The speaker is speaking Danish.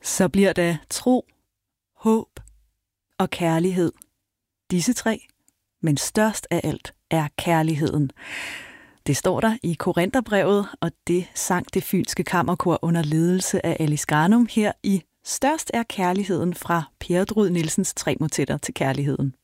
Så bliver der tro, håb og kærlighed. Disse tre, men størst af alt er kærligheden. Det står der i Korintherbrevet, og det sang det Fynske Kammerkor under ledelse af Alice Granum her i Størst er kærligheden fra Per Drud Nielsens 3 motetter til kærligheden.